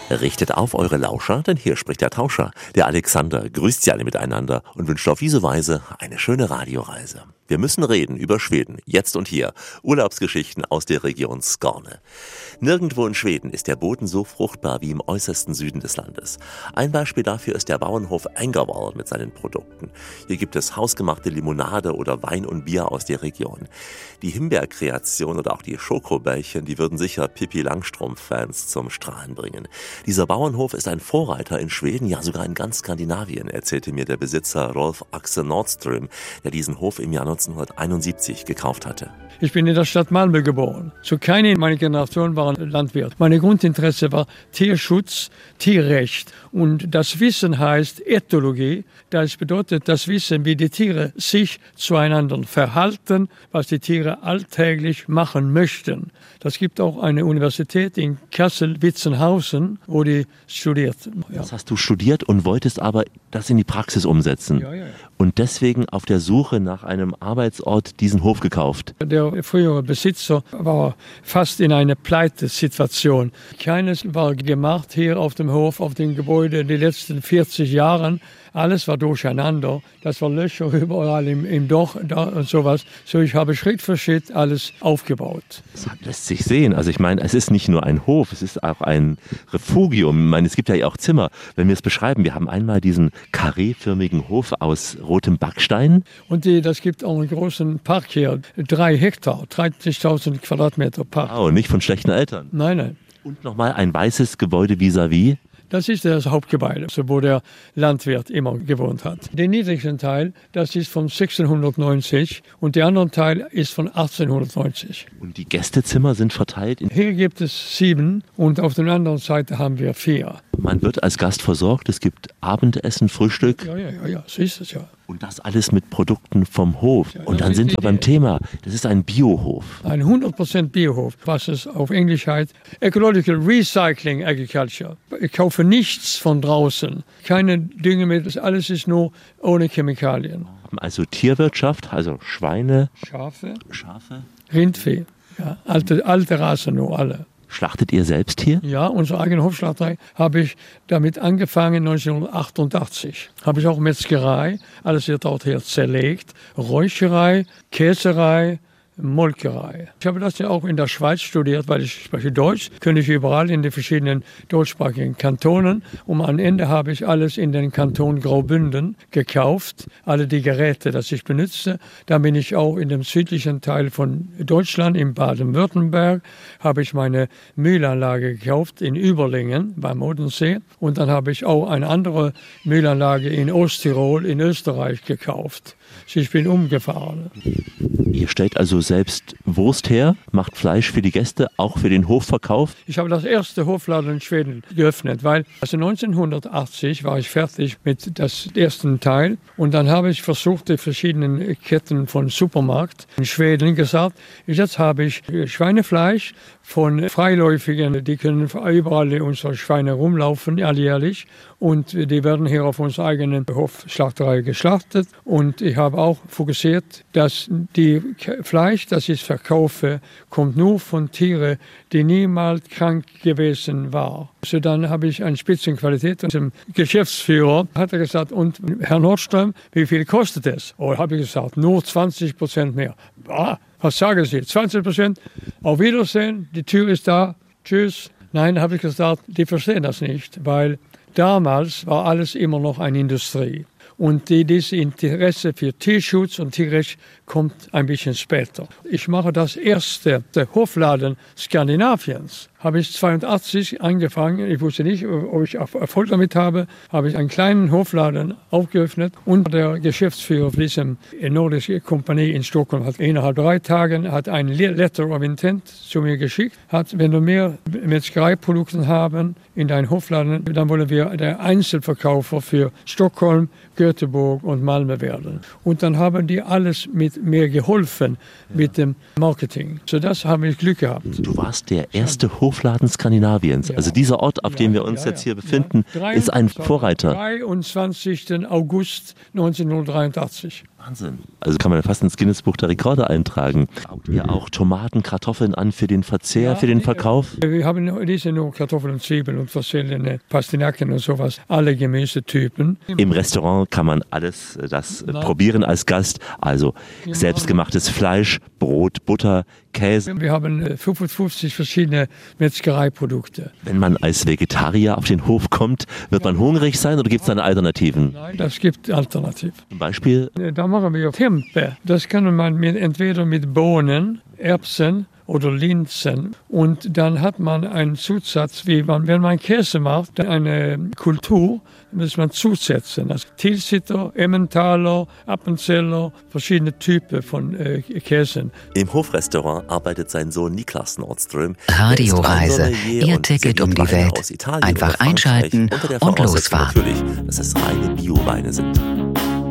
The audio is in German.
Richtet auf eure Lauscher, denn hier spricht der Tauscher. Der Alexander grüßt Sie alle miteinander und wünscht auf diese Weise eine schöne Radioreise. Wir müssen reden über Schweden, jetzt und hier. Urlaubsgeschichten aus der Region Skåne. Nirgendwo in Schweden ist der Boden so fruchtbar wie im äußersten Süden des Landes. Ein Beispiel dafür ist der Bauernhof Ängervall mit seinen Produkten. Hier gibt es hausgemachte Limonade oder Wein und Bier aus der Region. Die Himbeerkreation oder auch die Schokobällchen, die würden sicher Pippi Langstrumpf-Fans zum Strahlen bringen. Dieser Bauernhof ist ein Vorreiter in Schweden, ja sogar in ganz Skandinavien, erzählte mir der Besitzer Rolf Axel Nordström, der diesen Hof im Jahr 1971 gekauft hatte. Ich bin in der Stadt Malmö geboren. So keine meiner Generation waren Landwirt. Mein Grundinteresse war Tierschutz, Tierrecht. Und das Wissen heißt Ethologie. Das bedeutet das Wissen, wie die Tiere sich zueinander verhalten, was die Tiere alltäglich machen möchten. Das gibt auch eine Universität in Kassel-Witzenhausen, wo die studierten. Ja. Das hast du studiert und wolltest aber das in die Praxis umsetzen. Ja. Und deswegen auf der Suche nach einem Arbeitsort diesen Hof gekauft. Der frühere Besitzer war fast in einer Pleitesituation. Keines war gemacht hier auf dem Hof, auf dem Gebäude in den letzten 40 Jahren. Alles war durcheinander. Das war Löcher überall im Dach und sowas. So, ich habe Schritt für Schritt alles aufgebaut. Das lässt sich sehen. Also ich meine, es ist nicht nur ein Hof, es ist auch ein Refugium. Ich meine, es gibt ja auch Zimmer. Wenn wir es beschreiben, wir haben einmal diesen kareeförmigen Hof aus rotem Backstein. Und das gibt auch einen großen Park hier, 3 Hektar, 30.000 Quadratmeter Park. Wow, nicht von schlechten Eltern. Nein. Und nochmal ein weißes Gebäude vis-à-vis. Das ist das Hauptgebäude, wo der Landwirt immer gewohnt hat. Der niedrigste Teil, das ist von 1690 und der andere Teil ist von 1890. Und die Gästezimmer sind verteilt? Hier gibt es 7 und auf der anderen Seite haben wir 4. Man wird als Gast versorgt, es gibt Abendessen, Frühstück. Ja, so ist es ja. Und das alles mit Produkten vom Hof. Und dann sind wir beim Thema. Das ist ein Biohof. Ein 100% Biohof, was es auf Englisch heißt. Ecological Recycling Agriculture. Ich kaufe nichts von draußen. Keine Düngemittel, alles ist nur ohne Chemikalien. Also Tierwirtschaft, also Schweine. Schafe. Rindvieh. Ja, alte Rasse nur alle. Schlachtet ihr selbst hier? Ja, unsere eigene Hofschlachterei habe ich damit angefangen 1988. Habe ich auch Metzgerei, alles wird dort hier zerlegt, Räucherei, Käserei, Molkerei. Ich habe das ja auch in der Schweiz studiert, weil ich spreche Deutsch, könnte ich überall in den verschiedenen deutschsprachigen Kantonen. Und am Ende habe ich alles in den Kanton Graubünden gekauft, alle die Geräte, die ich benutze. Dann bin ich auch in dem südlichen Teil von Deutschland, in Baden-Württemberg, habe ich meine Mühlanlage gekauft in Überlingen beim Odensee. Und dann habe ich auch eine andere Mühlanlage in Osttirol in Österreich gekauft. Ich bin umgefahren. Ihr stellt also selbst Wurst her, macht Fleisch für die Gäste, auch für den Hofverkauf? Ich habe das erste Hofladen in Schweden geöffnet, weil 1980 war ich fertig mit dem ersten Teil. Und dann habe ich versucht, die verschiedenen Ketten von Supermarkt in Schweden gesagt, jetzt habe ich Schweinefleisch von Freiläufigen, die können überall in unsere Schweine rumlaufen, alljährlich. Und die werden hier auf unserer eigenen Hofschlachterei geschlachtet. Und ich habe auch fokussiert, dass die Fleisch, das ich verkaufe, kommt nur von Tieren, die niemals krank gewesen waren. So dann habe ich eine Spitzenqualität. Und dem Geschäftsführer hat er gesagt, und Herr Nordström, wie viel kostet es? Oh, habe ich gesagt, nur 20% mehr. Was sagen Sie? 20%? Auf Wiedersehen, die Tür ist da, tschüss. Nein, habe ich gesagt, die verstehen das nicht, weil damals war alles immer noch eine Industrie. Und dieses Interesse für Tierschutz und Tierrecht kommt ein bisschen später. Ich mache das erste Hofladen Skandinaviens. Habe ich 1982 angefangen. Ich wusste nicht, ob ich Erfolg damit habe. Habe ich einen kleinen Hofladen aufgeöffnet. Und der Geschäftsführer von dieser nordischen Kompanie in Stockholm hat innerhalb 3 Tagen ein Letter of Intent zu mir geschickt. Wenn du mehr Metzgereiprodukte haben in deinem Hofladen, dann wollen wir der Einzelverkäufer für Stockholm, Göteborg und Malmö werden. Und dann haben die alles mit mir geholfen mit dem Marketing. So das habe ich Glück gehabt. Du warst der erste Hofladen Skandinaviens. Also dieser Ort, auf dem wir uns jetzt hier befinden, ist ein Vorreiter. 23. August 1983. Wahnsinn. Also kann man fast ins Guinness-Buch der Rekorde eintragen. Baut ihr auch Tomaten, Kartoffeln an für den Verzehr, für den Verkauf? Wir haben diese nur Kartoffeln und Zwiebeln und verschiedene Pastinaken und sowas, alle Gemüsetypen. Im Restaurant kann man alles das probieren als Gast, also selbstgemachtes Fleisch, Brot, Butter, Käse. Wir haben 55 verschiedene Metzgereiprodukte. Wenn man als Vegetarier auf den Hof kommt, wird man hungrig sein oder gibt es da Alternativen? Nein, das gibt Alternativen. Zum Beispiel? Da machen wir Tempe. Das kann man entweder mit Bohnen, Erbsen oder Linsen. Und dann hat man einen Zusatz, wenn man Käse macht, eine Kultur, muss man zusetzen. Also Tilsiter, Emmentaler, Appenzeller, verschiedene Typen von Käsen. Im Hofrestaurant arbeitet sein Sohn Niklas Nordström. Radioreise, Ihr Ticket um die Welt. Einfach einschalten und losfahren. Natürlich, dass es reine Bioweine sind.